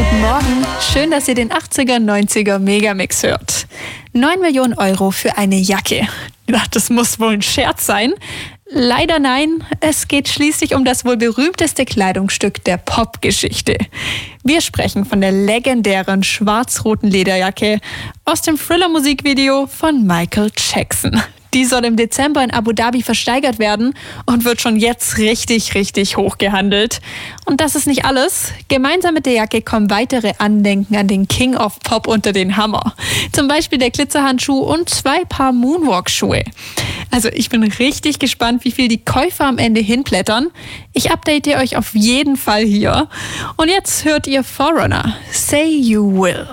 Guten Morgen, schön, dass ihr den 80er-90er Megamix hört. 9 Millionen Euro für eine Jacke. Ja, das muss wohl ein Scherz sein. Leider nein, es geht schließlich um das wohl berühmteste Kleidungsstück der Popgeschichte. Wir sprechen von der legendären schwarz-roten Lederjacke aus dem Thriller-Musikvideo von Michael Jackson. Die soll im Dezember in Abu Dhabi versteigert werden und wird schon jetzt richtig hoch gehandelt. Und das ist nicht alles. Gemeinsam mit der Jacke kommen weitere Andenken an den King of Pop unter den Hammer. Zum Beispiel der Glitzerhandschuh und 2 Paar Moonwalk-Schuhe. Also ich bin richtig gespannt, wie viel die Käufer am Ende hinblättern. Ich update euch auf jeden Fall hier. Und jetzt hört ihr Foreigner, Say You Will.